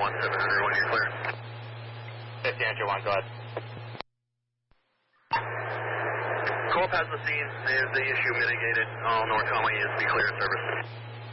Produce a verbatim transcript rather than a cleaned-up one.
one, seven hundred one, you're clear. fifty Entry one, go ahead. Co-op has the scene, the, the issue mitigated. All North Conway is be clear of service.